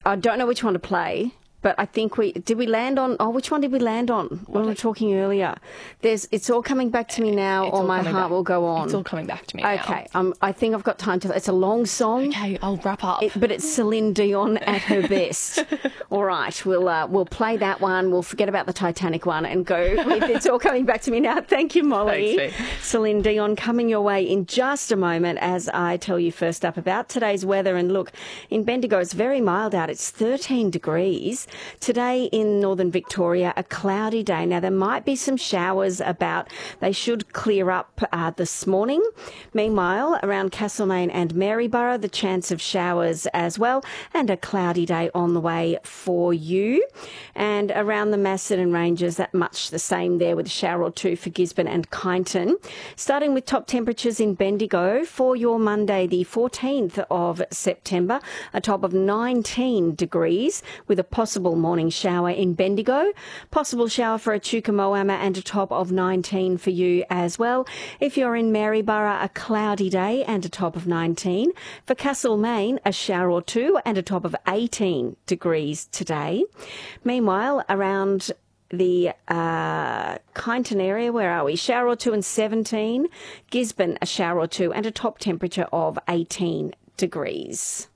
I don't know which one to play. But I think did we land on, which one did we land on when we were talking earlier? It's all coming back to me now, or my heart will go on. It's all coming back to me now. Okay, I think I've got time to, it's a long song. Okay, I'll wrap up. But it's Celine Dion at her best. All right, we'll play that one. We'll forget about the Titanic one and go with It's All Coming Back to Me Now. Thank you, Molly. Thanks, Vic. Celine Dion coming your way in just a moment as I tell you first up about today's weather. And look, in Bendigo, it's very mild out. It's 13 degrees. Today in northern Victoria, a cloudy day. Now, there might be some showers about. They should clear up this morning. Meanwhile, around Castlemaine and Maryborough, the chance of showers as well, and a cloudy day on the way for you. And around the Macedon Ranges, that much the same there with a shower or two for Gisborne and Kyneton. Starting with top temperatures in Bendigo for your Monday, the 14th of September, a top of 19 degrees with a possible morning shower in Bendigo. Possible shower for Echuca Moama and a top of 19 for you as well. If you're in Maryborough, a cloudy day and a top of 19. For Castlemaine, a shower or two and a top of 18 degrees today. Meanwhile, around the Kyneton area, where are we? Shower or two and 17. Gisborne, a shower or two and a top temperature of 18 degrees.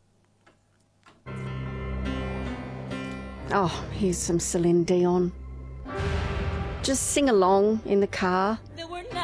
Oh, here's some Celine Dion. Just sing along in the car.